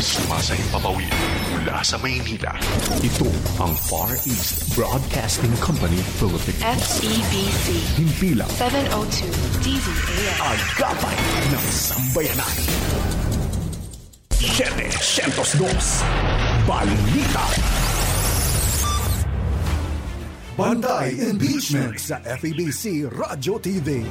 Sumasahimpapawid mula sa Maynila. Ito ang Far East Broadcasting Company Philippines. FEBC. Himpilang 702 DZAS. Agapay ng Sambayanan. 702 Balita. Bantay Impeachment sa FEBC Radio TV.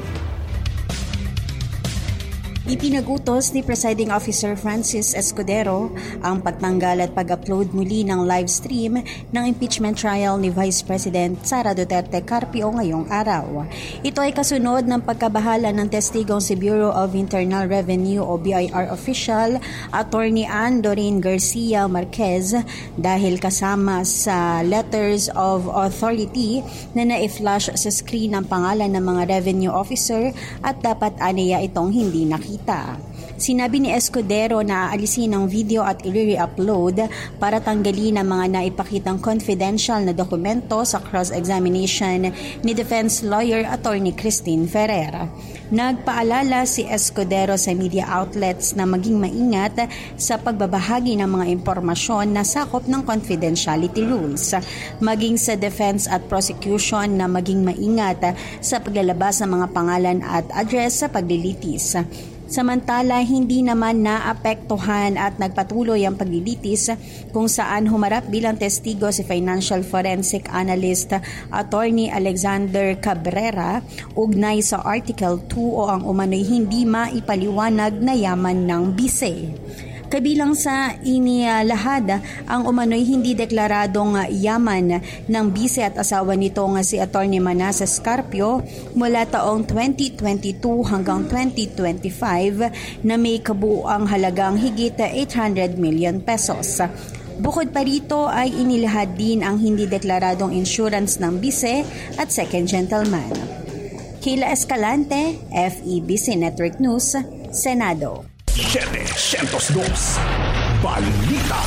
Ipinagutos ni Presiding Officer Francis Escudero ang pagtanggal at pag-upload muli ng live stream ng impeachment trial ni Vice President Sara Duterte Carpio ngayong araw. Ito ay kasunod ng pagkabahala ng testigong si Bureau of Internal Revenue o BIR official Attorney Ann Doreen Garcia Marquez dahil kasama sa letters of authority na na-flash sa screen ang pangalan ng mga revenue officer at dapat aniya itong hindi nakita. Sinabi ni Escudero na aalisin ang video at i-re-upload para tanggalin ang mga naipakitang confidential na dokumento sa cross-examination ni defense lawyer Attorney Christine Ferrer. Nagpaalala si Escudero sa media outlets na maging maingat sa pagbabahagi ng mga impormasyon na sakop ng confidentiality rules, maging sa defense at prosecution na maging maingat sa paglalabas ng mga pangalan at address sa paglilitis. Samantala, hindi naman naapektuhan at nagpatuloy ang paglilitis kung saan humarap bilang testigo si Financial Forensic Analyst Attorney Alexander Cabrera ugnay sa Article 2 o ang umano'y hindi maipaliwanag na yaman ng bise. Kabilang sa inilahad ang umano'y hindi deklaradong yaman ng bise at asawa nito nga si Atty. Manasseh Carpio mula taong 2022 hanggang 2025 na may kabuuang halagang higit 800 million pesos. Bukod pa rito ay inilahad din ang hindi deklaradong insurance ng bise at second gentleman. Kayla Escalante, FEBC Network News, Senado. 702 Balita.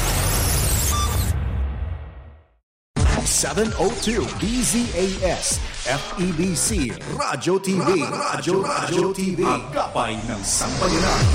702 DZAS FEBC Radio TV. Radio TV. Agapay ng Sambayanan.